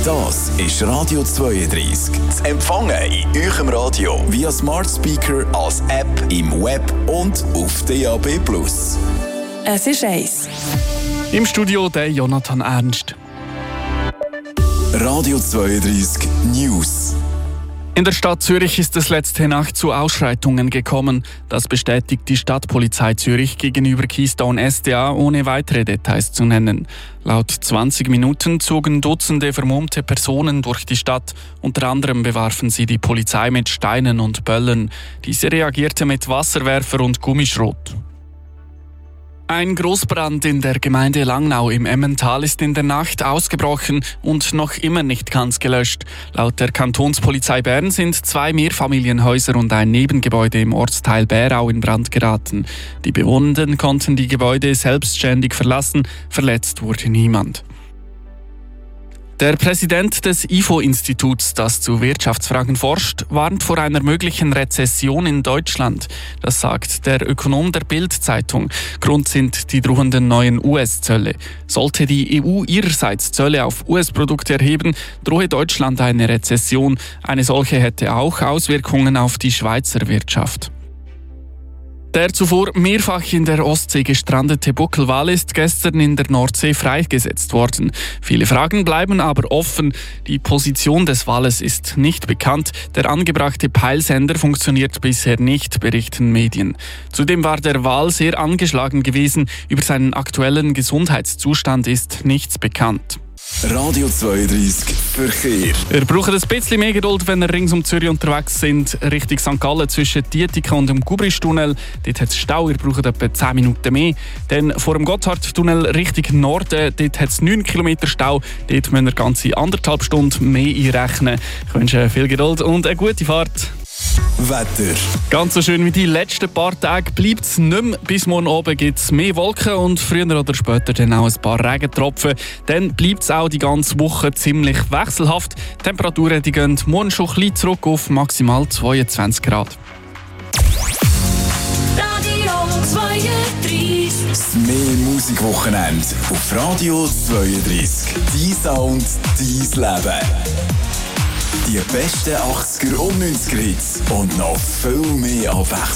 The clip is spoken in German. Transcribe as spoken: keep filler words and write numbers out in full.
Das ist Radio zweiunddreißig. Zu empfangen in eurem Radio via Smart Speaker, als App, im Web und auf D A B plus. Es ist eins. Im Studio der Jonathan Ernst. Radio zweiunddreißig News. In der Stadt Zürich ist es letzte Nacht zu Ausschreitungen gekommen. Das bestätigt die Stadtpolizei Zürich gegenüber Keystone S D A, ohne weitere Details zu nennen. Laut zwanzig Minuten zogen Dutzende vermummte Personen durch die Stadt. Unter anderem bewarfen sie die Polizei mit Steinen und Böllen. Diese reagierte mit Wasserwerfer und Gummischrot. Ein Großbrand in der Gemeinde Langnau im Emmental ist in der Nacht ausgebrochen und noch immer nicht ganz gelöscht. Laut der Kantonspolizei Bern sind zwei Mehrfamilienhäuser und ein Nebengebäude im Ortsteil Bärau in Brand geraten. Die Bewohnenden konnten die Gebäude selbstständig verlassen, verletzt wurde niemand. Der Präsident des I F O-Instituts, das zu Wirtschaftsfragen forscht, warnt vor einer möglichen Rezession in Deutschland. Das sagt der Ökonom der Bild-Zeitung. Grund sind die drohenden neuen U S-Zölle. Sollte die E U ihrerseits Zölle auf U S-Produkte erheben, drohe Deutschland eine Rezession. Eine solche hätte auch Auswirkungen auf die Schweizer Wirtschaft. Der zuvor mehrfach in der Ostsee gestrandete Buckelwal ist gestern in der Nordsee freigesetzt worden. Viele Fragen bleiben aber offen. Die Position des Wales ist nicht bekannt. Der angebrachte Peilsender funktioniert bisher nicht, berichten Medien. Zudem war der Wal sehr angeschlagen gewesen. Über seinen aktuellen Gesundheitszustand ist nichts bekannt. Radio zweiunddreißig Verkehr. Ihr braucht ein bisschen mehr Geduld, wenn ihr rings um Zürich unterwegs sind. Richtung Sankt Gallen zwischen Dietika und dem Gubristunnel. Dort hat es Stau, ihr braucht etwa zehn Minuten mehr. Dann vor dem Gotthardtunnel Richtung Norden, dort hat es neun Kilometer Stau. Dort müsst ihr ganze anderthalb Stunden mehr einrechnen. Ich wünsche viel Geduld und eine gute Fahrt. Wetter. Ganz so schön wie die letzten paar Tage bleibt es nicht mehr. Bis morgen oben gibt es mehr Wolken und früher oder später dann auch ein paar Regentropfen. Dann bleibt es auch die ganze Woche ziemlich wechselhaft. Die Temperaturen die gehen morgen schon ein bisschen zurück auf maximal zweiundzwanzig Grad. Radio zweiunddreißig. Das mehr Musikwochenende auf Radio zweiunddreißig. Dein Sound, dein Leben. Die besten achtziger und neunziger Hits und noch viel mehr Abwechslung.